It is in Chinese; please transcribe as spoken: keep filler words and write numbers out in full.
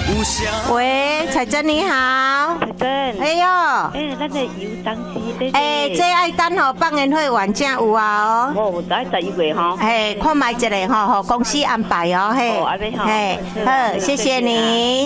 喂，彩珍你好。 彩珍。 哎呦。 哎，咱的油当期对。 哎，这爱等吼放烟火完正有啊哦。哦，在十一月哈。 嘿，看卖一个吼，吼公司安排哦，嘿。 哦，安尼哈。 嘿，好，谢谢你。